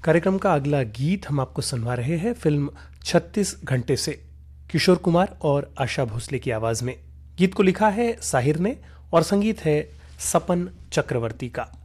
कार्यक्रम का अगला गीत हम आपको सुनवा रहे हैं फिल्म 36 घंटे से, किशोर कुमार और आशा भोसले की आवाज में। गीत को लिखा है साहिर ने और संगीत है सपन चक्रवर्ती का।